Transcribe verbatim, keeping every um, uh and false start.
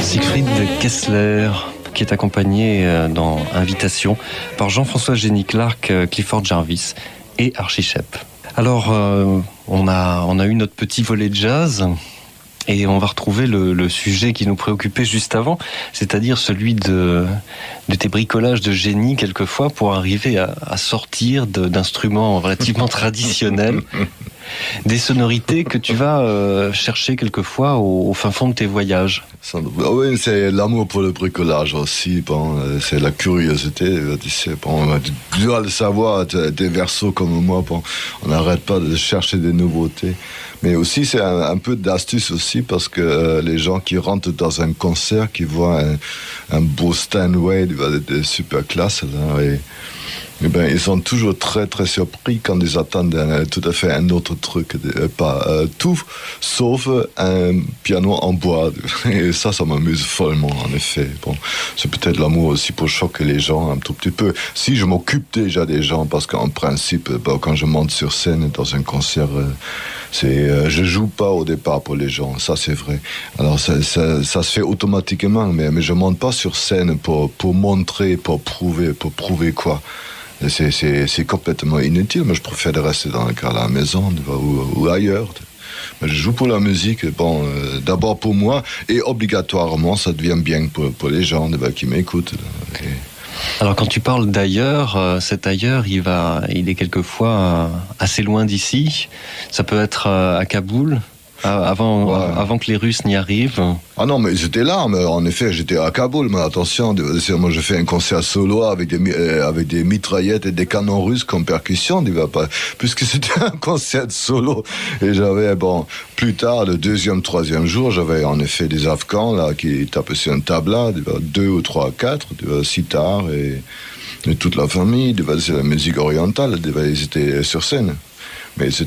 Siegfried Kessler, qui est accompagné dans Invitation par Jean-François Jenny Clark, Clifford Jarvis et Archie Shepp. Alors, euh, on a, on a eu notre petit volet de jazz et on va retrouver le, le sujet qui nous préoccupait juste avant, c'est-à-dire celui de, de tes bricolages de génie quelquefois pour arriver à, à sortir de, d'instruments relativement traditionnels, des sonorités que tu vas euh, chercher quelquefois au, au fin fond de tes voyages. Oui, c'est l'amour pour le bricolage aussi. Bon, c'est la curiosité. Bon, tu dois le savoir, des versos comme moi, bon, on n'arrête pas de chercher des nouveautés. Mais aussi, c'est un, un peu d'astuce aussi, parce que euh, les gens qui rentrent dans un concert, qui voient un, un beau Steinway de, de super classe, là, et Eh ben, ils sont toujours très très surpris quand ils attendent un, tout à fait un autre truc, euh, pas euh, tout sauf un piano en bois. Et ça, ça m'amuse follement en effet. Bon, c'est peut-être l'amour aussi pour choquer les gens un tout petit peu. Si je m'occupe déjà des gens, parce qu'en principe, bon, quand je monte sur scène dans un concert, euh, c'est, euh, je joue pas au départ pour les gens. Ça, c'est vrai. Alors ça, ça, ça se fait automatiquement, mais, mais je monte pas sur scène pour pour montrer, pour prouver, pour prouver quoi. C'est, c'est, c'est complètement inutile. Moi, je préfère de rester dans le cas à la maison ou, ou ailleurs. Mais je joue pour la musique, bon, euh, d'abord pour moi, et obligatoirement, ça devient bien pour, pour les gens bah, qui m'écoutent. Et... Alors, quand tu parles d'ailleurs, euh, cet ailleurs, il va, il est quelquefois euh, assez loin d'ici. Ça peut être euh, à Kaboul. Avant, ouais. avant que les Russes n'y arrivent. Ah non, mais j'étais là, mais en effet, j'étais à Kaboul, mais attention, moi je fais un concert solo avec des, euh, avec des mitraillettes et des canons russes comme percussion, puisque c'était un concert solo. Et j'avais, bon, plus tard, le deuxième, troisième jour, j'avais en effet des Afghans là, qui tapaient sur une tabla, deux ou trois, quatre, sitar et, et toute la famille, c'est la musique orientale, ils étaient sur scène. Mais